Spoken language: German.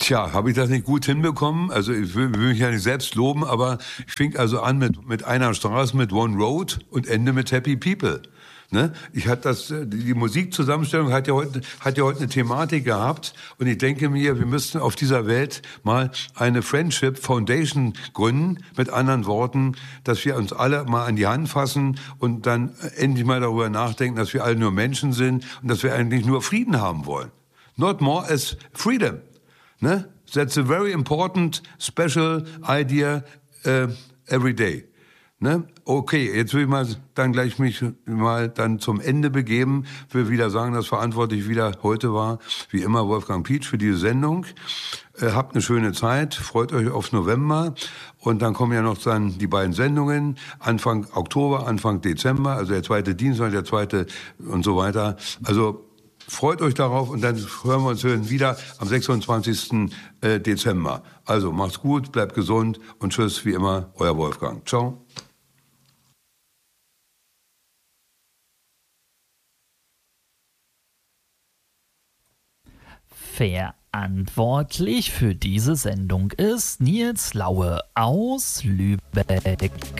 Tja, habe ich das nicht gut hinbekommen? Also ich will mich ja nicht selbst loben, aber ich fing also an mit einer Straße, mit One Road und ende mit Happy People. Ne? Ich hatte die Musikzusammenstellung hat ja heute eine Thematik gehabt und ich denke mir, wir müssten auf dieser Welt mal eine Friendship Foundation gründen, mit anderen Worten, dass wir uns alle mal an die Hand fassen und dann endlich mal darüber nachdenken, dass wir alle nur Menschen sind und dass wir eigentlich nur Frieden haben wollen. Not more as freedom. Ne? That's a very important, special idea every day. Ne? Okay, jetzt will ich mal dann gleich mich mal dann zum Ende begeben. Will wieder sagen, dass verantwortlich wieder heute war, wie immer, Wolfgang Pietsch für diese Sendung. Habt eine schöne Zeit, freut euch auf November und dann kommen ja noch dann die beiden Sendungen, Anfang Oktober, Anfang Dezember, also der zweite Dienstag, der zweite und so weiter. Also freut euch darauf und dann hören wir uns wieder am 26. Dezember. Also macht's gut, bleibt gesund und tschüss, wie immer, euer Wolfgang. Ciao. Verantwortlich für diese Sendung ist Nils Laue aus Lübeck.